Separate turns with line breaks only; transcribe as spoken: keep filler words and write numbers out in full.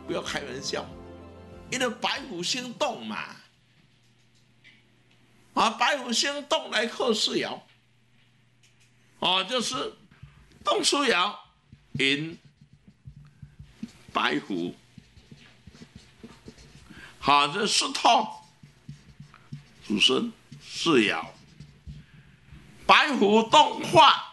不要开玩笑，因为白虎星动嘛，啊，白虎星动来克四爻，哦，就是动四爻引白虎，好，这四透主生四爻，白虎动化。